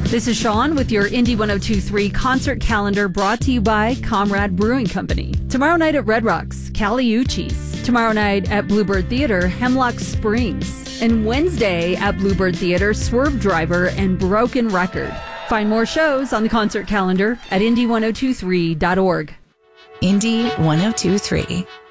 This is Sean with your Indy 102.3 concert calendar, brought to you by Comrade Brewing Company. Tomorrow night at Red Rocks, Caliucci's. Tomorrow night at Bluebird Theater, Hemlock Springs. And Wednesday at Bluebird Theater, Swerve Driver and Broken Record. Find more shows on the concert calendar at indy1023.org. Indy 102.3.